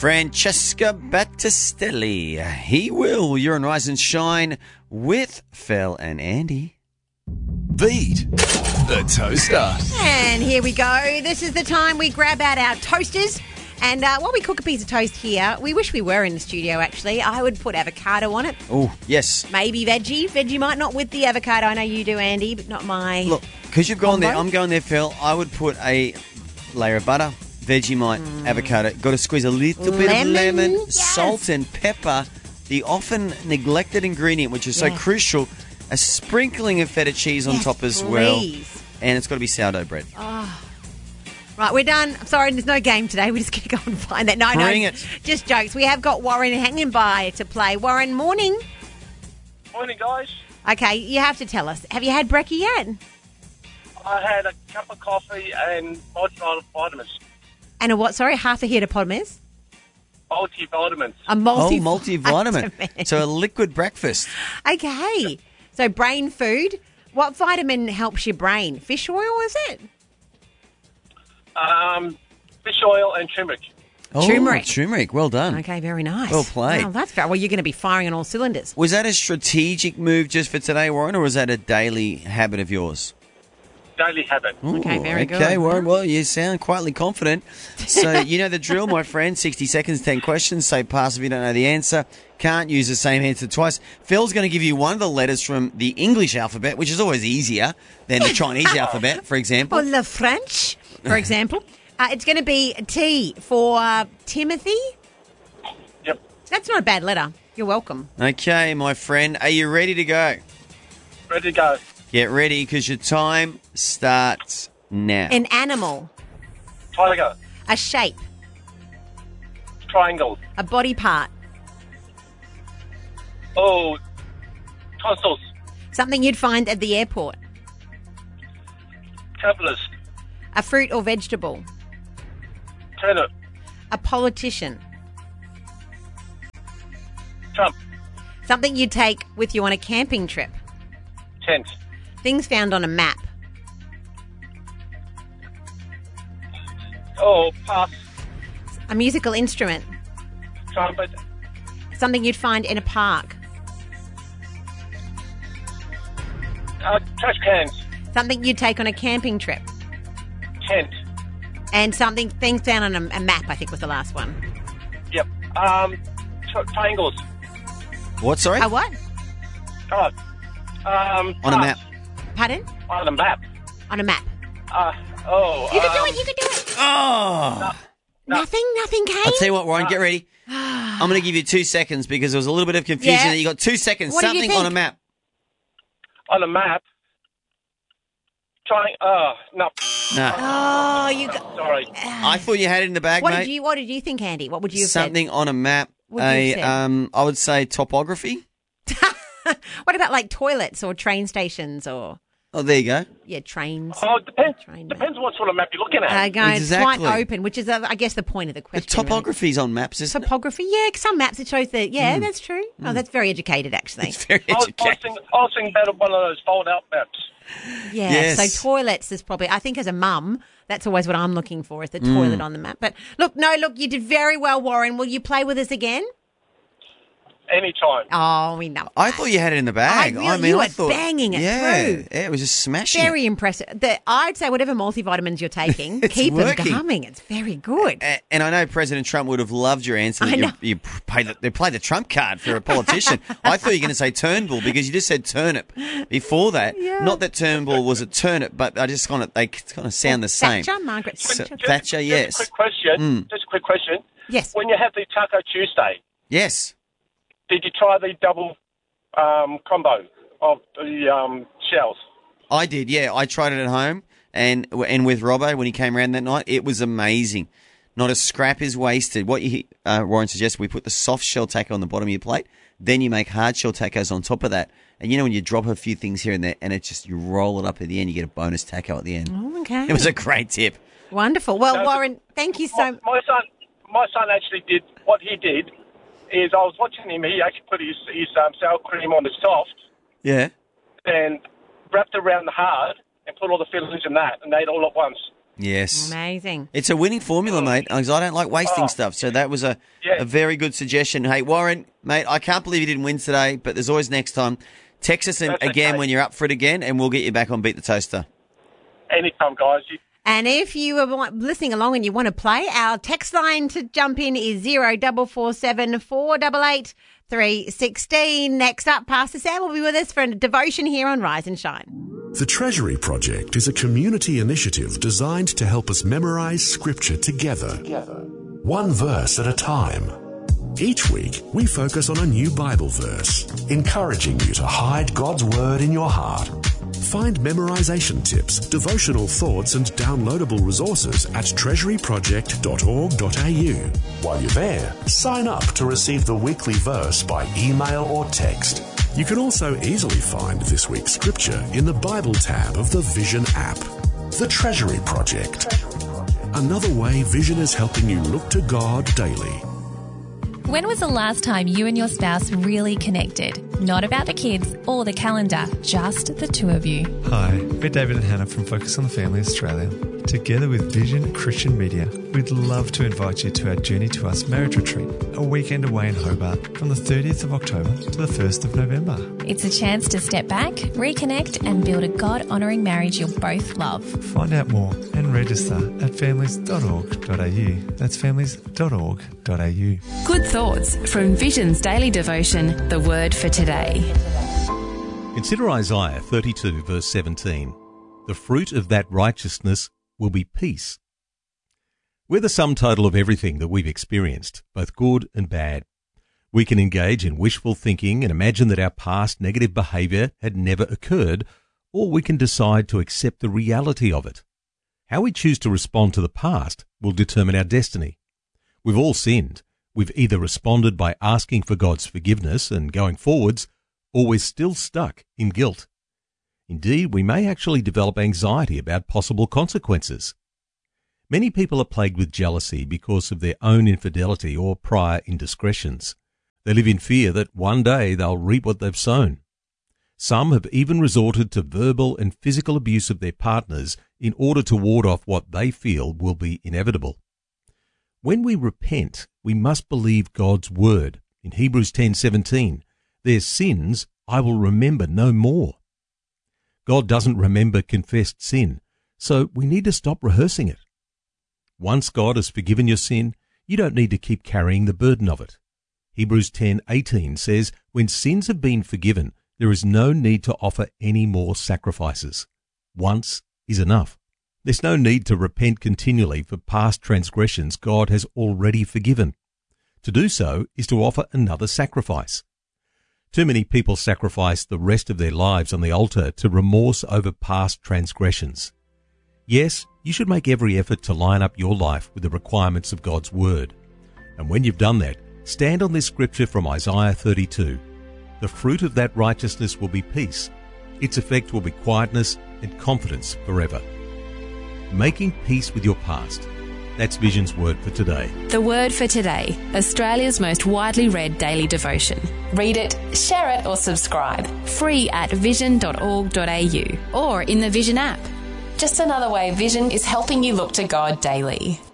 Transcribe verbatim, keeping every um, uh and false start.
Francesca Battistelli. He will. You're on Rise and Shine with Phil and Andy. Beat the toaster. And here we go. This is the time we grab out our toasters. And uh, while we cook a piece of toast here, we wish we were in the studio, actually. I would put avocado on it. Oh, yes. Maybe veggie. Veggie might not with the avocado. I know you do, Andy, but not my... Look, because you've gone combo. there, I'm going there, Phil. I would put a layer of butter, Vegemite, mm. avocado. Got to squeeze a little bit Lemon, of lemon, yes. salt and pepper. The often neglected ingredient, which is so Yes. crucial. A sprinkling of feta cheese on Yes, top as please. well. And it's got to be sourdough bread. Oh. Right, we're done. I'm sorry, there's no game today. We're just going to go and find that. No, Bring no, it. just jokes. We have got Warren hanging by to play. Warren, morning. Morning, guys. Okay, you have to tell us. Have you had brekkie yet? I had a cup of coffee and multivitamins. And a what? Sorry, half a hippopotamus? Multivitamins. A Oh, multi multivitamin. So a liquid breakfast. Okay. So brain food. What vitamin helps your brain? Fish oil, is it? Um, fish oil and turmeric. Oh, Turmeric. turmeric. Well done. Okay, very nice. Well played. Well, that's fair. Well, you're going to be firing on all cylinders. Was that a strategic move just for today, Warren, or was that a daily habit of yours? Daily habit. Okay, Ooh, very good. Okay, Warren, well, you sound quietly confident. So, you know the drill, my friend. sixty seconds, ten questions. Say pass if you don't know the answer. Can't use the same answer twice. Phil's going to give you one of the letters from the English alphabet, which is always easier than the Chinese alphabet, for example. Or the French, for example. Uh, it's going to be T for uh, Timothy. Yep. That's not a bad letter. You're welcome. Okay, my friend. Are you ready to go? Ready to go. Get ready, because your time starts now. An animal. Tiger. A shape. Triangle. A body part. Oh, tonsils. Something you'd find at the airport. Capitalist. A fruit or vegetable. Turnip. A politician. Trump. Something you'd take with you on a camping trip. Tent. Things found on a map. Oh, pass. A musical instrument. Trumpet. Something you'd find in a park. Uh, trash cans. Something you'd take on a camping trip. Tent. And something, things found on a, a map, I think was the last one. Yep. Um, tri- triangles. What, sorry? A what? Oh. Um, On a pass. map. Pardon? On a map. On a map. Uh, oh. You can um, do it, you can do it. Oh! No. Nothing, nothing came? I'll tell you what, Warren, get ready. I'm going to give you two seconds because there was a little bit of confusion. Yeah. There. You got two seconds. What did you Something on a think? map. On a map. Trying. Oh, no. No. Oh, you got... Sorry. I thought you had it in the bag, What mate. did you What did you think, Andy? What would you have Something on a map. What would you A, have said? um, I would say topography. said? What about like toilets or train stations or Oh, there you go. yeah trains? Oh, it depends. Train Depends what sort of map you're looking at. Uh, go, It's Exactly. quite open, which is uh, I guess the point of the The question. really. topography's on maps, isn't it? Topography, yeah. Some maps it shows that. Yeah, that's true. Oh, that's very educated, actually. It's very I was, I was educated. thinking, I was thinking about one of those fold-out maps. Yeah. Yes. So toilets is probably. I think as a mum, that's always what I'm looking for is the Mm. toilet on the map. But look, no, look, you did very well, Warren. Will you play with us again? Anytime. Oh, we know. I thought you had it in the bag. I really- I mean, you I were thought, banging it yeah, through. Yeah, it was just smashing. Very it. impressive. The, I'd say whatever multivitamins you're taking, It's keep working. them coming. It's very good. A- And I know President Trump would have loved your answer. That I you, know. you played the, they played the Trump card for a politician. I thought you were going to say Turnbull because you just said turnip before that. Yeah. Not that Turnbull was a turnip, but I just kind of they kind of sound the same. Thatcher, Margaret So- Thatcher. Thatcher, Just yes, a quick question. Mm. Just a quick question. Yes. When you have the Taco Tuesday, yes. did you try the double um, combo of the um, shells? I did, yeah. I tried it at home and and with Robbo when he came around that night. It was amazing. Not a scrap is wasted. What you, uh, Warren suggests, we put the soft shell taco on the bottom of your plate. Then you make hard shell tacos on top of that. And you know when you drop a few things here and there and it just, you roll it up at the end, you get a bonus taco at the end. Oh, okay. It was a great tip. Wonderful. Well, No, Warren, thank you My, so my son, my son actually did what he did. Is I was watching him. He actually put his his um, sour cream on the soft Yeah. and wrapped it around the hard and put all the fillings in that and ate all at once. Yes. Amazing. It's a winning formula, mate, because I don't like wasting Oh. stuff. So that was a, Yeah. a very good suggestion. Hey, Warren, mate, I can't believe you didn't win today, but there's always next time. Text us in, That's again okay. when you're up for it again, and we'll get you back on Beat the Toaster. Anytime, guys. You, And if you are wa- listening along and you want to play, our text line to jump in is zero double four seven four eight eight three sixteen. Next up, Pastor Sam will be with us for a devotion here on Rise and Shine. The Treasury Project is a community initiative designed to help us memorize Scripture together, one verse at a time. Each week, we focus on a new Bible verse, encouraging you to hide God's Word in your heart. Find memorization tips, devotional thoughts, and downloadable resources at treasury project dot org dot a u. While you're there, sign up to receive the weekly verse by email or text. You can also easily find this week's scripture in the Bible tab of the Vision app. The Treasury Project. Another way Vision is helping you look to God daily. When was the last time you and your spouse really connected? Not about the kids or the calendar, just the two of you. Hi, we're David and Hannah from Focus on the Family Australia. Together with Vision Christian Media, we'd love to invite you to our Journey to Us marriage retreat, a weekend away in Hobart from the thirtieth of October to the first of November. It's a chance to step back, reconnect, and build a God-honouring marriage you'll both love. Find out more and register at families dot org dot a u. That's families dot org dot a u. Good thoughts from Vision's daily devotion, The Word for Today. Consider Isaiah thirty-two, verse seventeen. The fruit of that righteousness will be peace. We're the sum total of everything that we've experienced, both good and bad. We can engage in wishful thinking and imagine that our past negative behaviour had never occurred, or we can decide to accept the reality of it. How we choose to respond to the past will determine our destiny. We've all sinned. We've either responded by asking for God's forgiveness and going forwards, or we're still stuck in guilt. Indeed, we may actually develop anxiety about possible consequences. Many people are plagued with jealousy because of their own infidelity or prior indiscretions. They live in fear that one day they'll reap what they've sown. Some have even resorted to verbal and physical abuse of their partners in order to ward off what they feel will be inevitable. When we repent, we must believe God's word. In Hebrews ten seventeen, their sins I will remember no more. God doesn't remember confessed sin, so we need to stop rehearsing it. Once God has forgiven your sin, you don't need to keep carrying the burden of it. Hebrews ten eighteen says, when sins have been forgiven, there is no need to offer any more sacrifices. Once is enough. There's no need to repent continually for past transgressions God has already forgiven. To do so is to offer another sacrifice. Too many people sacrifice the rest of their lives on the altar to remorse over past transgressions. Yes, you should make every effort to line up your life with the requirements of God's Word. And when you've done that, stand on this scripture from Isaiah thirty-two. The fruit of that righteousness will be peace. Its effect will be quietness and confidence forever. Making peace with your past. That's Vision's Word for Today. The Word for Today, Australia's most widely read daily devotion. Read it, share it or subscribe. Free at vision dot org dot a u or in the Vision app. Just another way Vision is helping you look to God daily.